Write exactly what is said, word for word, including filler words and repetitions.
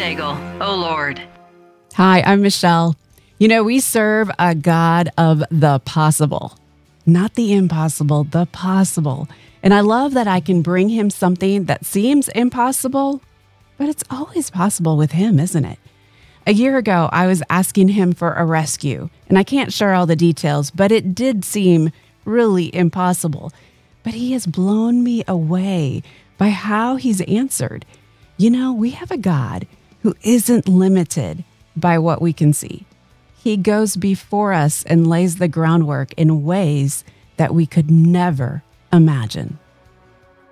Daigle, O Lord. Hi, I'm Michelle. You know, we serve a God of the possible, not the impossible, the possible. And I love that I can bring him something that seems impossible, but it's always possible with him, isn't it? A year ago, I was asking him for a rescue, and I can't share all the details, but it did seem really impossible. But he has blown me away by how he's answered. You know, we have a God who isn't limited by what we can see. He goes before us and lays the groundwork in ways that we could never imagine.